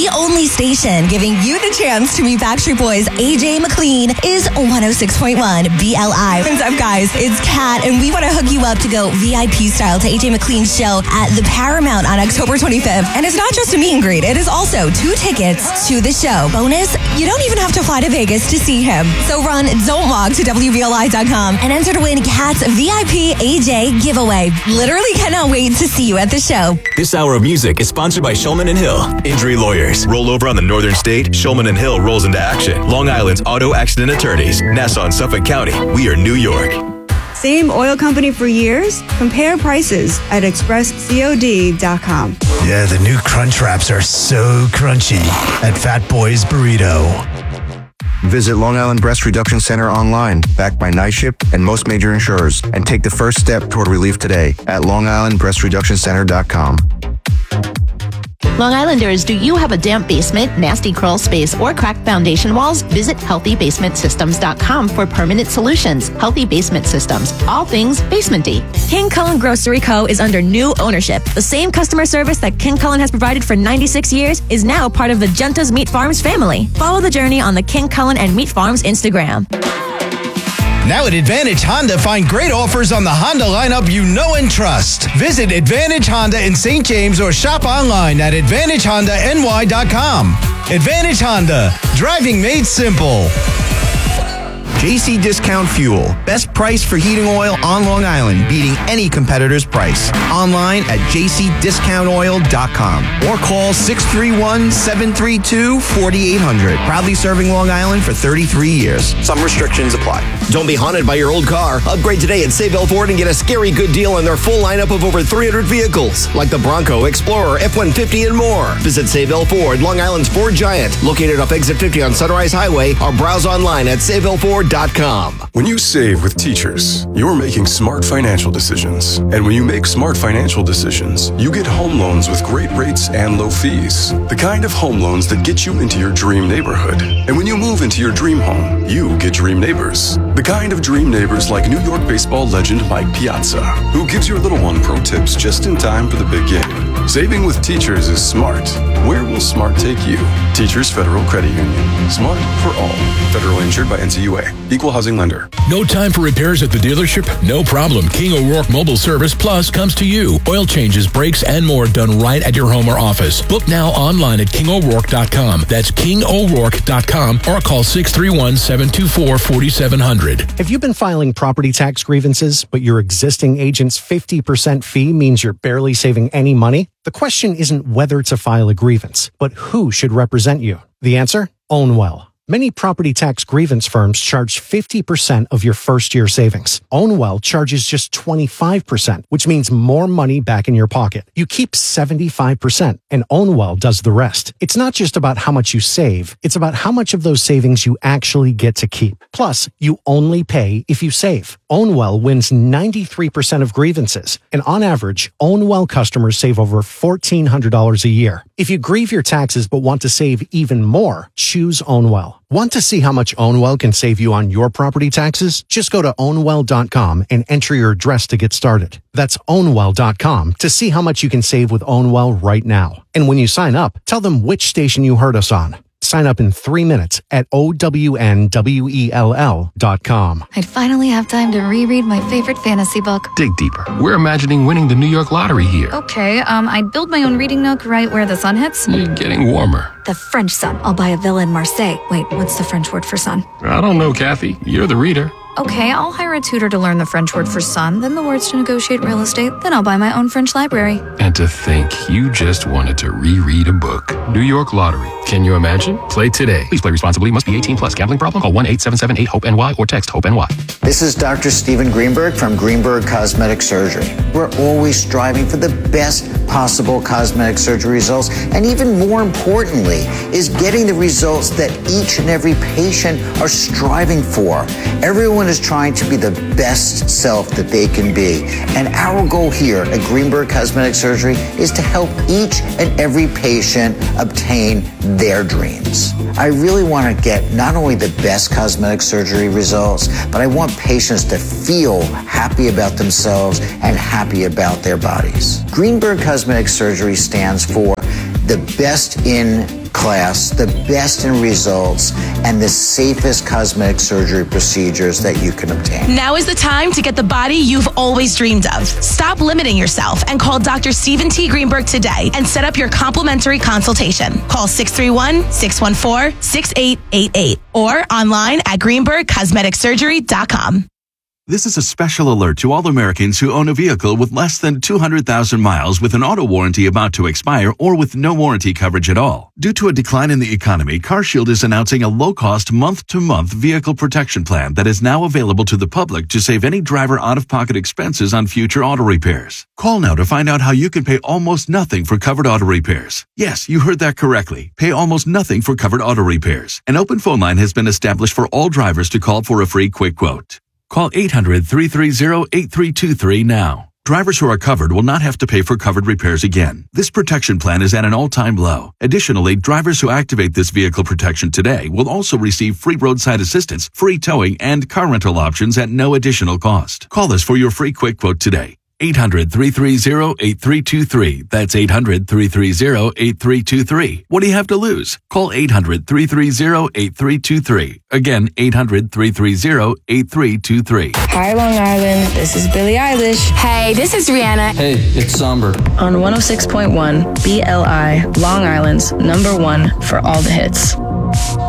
only station giving you the chance to meet Backstreet Boys' AJ McLean is 106.1 BLI. What's up, guys? It's Kat, and we want to hook you up to go VIP style to AJ McLean's show at the Paramount on October 25th. And it's not just a meet and greet. It is also 2 tickets to the show. Bonus, you don't even have to fly to Vegas to see him. So run Don't Walk to WBLI.com and enter to win Kat's VIP AJ giveaway. Literally cannot wait to see you at the show. This hour of music is sponsored by Shulman & Hill. Injury lawyers. Roll over on the Northern State. Shulman & Hill rolls into action. Long Island's auto accident attorneys. Nassau and Suffolk County. We are New York. Same oil company for years? Compare prices at expresscod.com. Yeah, the new Crunch Wraps are so crunchy at Fat Boy's Burrito. Visit Long Island Breast Reduction Center online, backed by NYSHIP and most major insurers, and take the first step toward relief today at longislandbreastreductioncenter.com. Long Islanders, do you have a damp basement, nasty crawl space, or cracked foundation walls? Visit HealthyBasementSystems.com for permanent solutions. Healthy Basement Systems. All things basement-y. King Cullen Grocery Co. is under new ownership. The same customer service that King Cullen has provided for 96 years is now part of the Junta's Meat Farms family. Follow the journey on the King Cullen and Meat Farms Instagram. Now at Advantage Honda, find great offers on the Honda lineup you know and trust. Visit Advantage Honda in St. James or shop online at AdvantageHondaNY.com. Advantage Honda, driving made simple. JC Discount Fuel. Best price for heating oil on Long Island, beating any competitor's price. Online at jcdiscountoil.com or call 631-732-4800. Proudly serving Long Island for 33 years. Some restrictions apply. Don't be haunted by your old car. Upgrade today at Save Ford and get a scary good deal on their full lineup of over 300 vehicles, like the Bronco, Explorer, F-150, and more. Visit Save Ford, Long Island's Ford Giant, located off Exit 50 on Sunrise Highway, or browse online at SaveLFord.com. When you save with Teachers, you're making smart financial decisions. And when you make smart financial decisions, you get home loans with great rates and low fees. The kind of home loans that get you into your dream neighborhood. And when you move into your dream home, you get dream neighbors. The kind of dream neighbors like New York baseball legend Mike Piazza, who gives your little one pro tips just in time for the big game. Saving with Teachers is smart. Where will smart take you? Teachers Federal Credit Union. Smart for all. Federally insured by NCUA. Equal housing lender. No time for repairs at the dealership? No problem. King O'Rourke Mobile Service Plus comes to you. Oil changes, brakes, and more done right at your home or office. Book now online at KingO'Rourke.com. That's KingO'Rourke.com or call 631-724-4700. Have you been filing property tax grievances, but your existing agent's 50% fee means you're barely saving any money? The question isn't whether to file a grievance, but who should represent you. The answer? Ownwell. Many property tax grievance firms charge 50% of your first year savings. Ownwell charges just 25%, which means more money back in your pocket. You keep 75%, and Ownwell does the rest. It's not just about how much you save, it's about how much of those savings you actually get to keep. Plus, you only pay if you save. Ownwell wins 93% of grievances, and on average, Ownwell customers save over $1,400 a year. If you grieve your taxes but want to save even more, choose Ownwell. Want to see how much Ownwell can save you on your property taxes? Just go to Ownwell.com and enter your address to get started. That's Ownwell.com to see how much you can save with Ownwell right now. And when you sign up, tell them which station you heard us on. Sign up in 3 minutes at OWNWELL.com. I'd finally have time to reread my favorite fantasy book. Dig deeper. We're imagining winning the New York lottery here. Okay, I'd build my own reading nook right where the sun hits. You're getting warmer. The French sun. I'll buy a villa in Marseille. Wait, what's the French word for sun? I don't know, Kathy. You're the reader. Okay, I'll hire a tutor to learn the French word for sun, then the words to negotiate real estate, then I'll buy my own French library. And to think you just wanted to reread a book. New York Lottery. Can you imagine? Play today. Please play responsibly. Must be 18 plus. Gambling problem? Call 1-877-8-HOPE-NY or text HOPE-NY. This is Dr. Stephen Greenberg from Greenberg Cosmetic Surgery. We're always striving for the best possible cosmetic surgery results, and even more importantly, is getting the results that each and every patient are striving for. Everyone is trying to be the best self that they can be. And our goal here at Greenberg Cosmetic Surgery is to help each and every patient obtain their dreams. I really want to get not only the best cosmetic surgery results, but I want patients to feel happy about themselves and happy about their bodies. Greenberg Cosmetic Surgery stands for the best in class, the best in results, and the safest cosmetic surgery procedures that you can obtain. Now is the time to get the body you've always dreamed of. Stop limiting yourself and call Dr. Stephen T. Greenberg today and set up your complimentary consultation. Call 631-614-6888 or online at greenbergcosmeticsurgery.com. This is a special alert to all Americans who own a vehicle with less than 200,000 miles with an auto warranty about to expire or with no warranty coverage at all. Due to a decline in the economy, CarShield is announcing a low-cost month-to-month vehicle protection plan that is now available to the public to save any driver out-of-pocket expenses on future auto repairs. Call now to find out how you can pay almost nothing for covered auto repairs. Yes, you heard that correctly. Pay almost nothing for covered auto repairs. An open phone line has been established for all drivers to call for a free quick quote. Call 800-330-8323 now. Drivers who are covered will not have to pay for covered repairs again. This protection plan is at an all-time low. Additionally, drivers who activate this vehicle protection today will also receive free roadside assistance, free towing, and car rental options at no additional cost. Call us for your free quick quote today. 800-330-8323. That's 800-330-8323. What do you have to lose? Call 800-330-8323. Again, 800-330-8323. Hi, Long Island. This is Billie Eilish. Hey, this is Rihanna. Hey, it's Somber. On 106.1 BLI, Long Island's #1 for all the hits.